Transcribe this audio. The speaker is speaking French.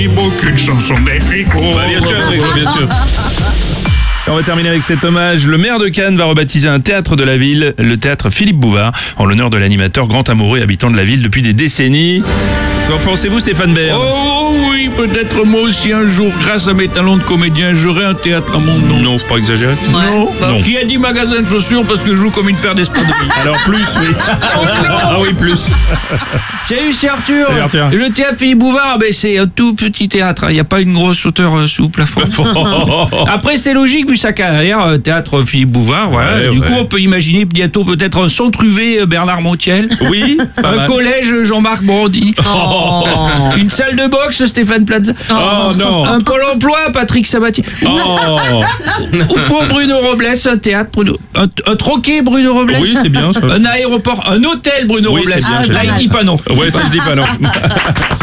Aucune chanson d'Enrico. Bien sûr, Enrico, bien sûr. On va terminer avec cet hommage. Le maire de Cannes va rebaptiser un théâtre de la ville, le théâtre Philippe Bouvard, en l'honneur de l'animateur grand amoureux et habitant de la ville depuis des décennies. Qu'en pensez-vous, Stéphane Bern? Oh oui, peut-être moi aussi un jour, grâce à mes talents de comédien, j'aurai un théâtre à mon nom. Non, c'est pas exagéré. Non. Non. Qui a dit magasin de chaussures parce que je joue comme une paire d'espadrilles. Alors plus, oui. Ah oui, plus. Salut, c'est Arthur. Salut, Arthur. Le théâtre Philippe Bouvard, c'est un tout petit théâtre. Il n'y a pas une grosse hauteur sous plafond. Après, c'est logique vu sa carrière, théâtre Philippe Bouvard. Voilà. Ouais, du ouais. coup, on peut imaginer bientôt peut-être un centre UV Bernard Montiel. Oui, pas Un mal. collège Jean-Marc Brandy. Une salle de boxe Stéphane Plaza. Oh non. Un pôle emploi Patrick Sabatier. Oh. Ou pour Bruno Robles, un théâtre Bruno. Un troquet Bruno Robles. Oui, c'est bien ça. Un aéroport, un hôtel Bruno Oui, Robles. c'est bien, c'est Là, bien. il dit pas non. Ouais, ça je dis pas non.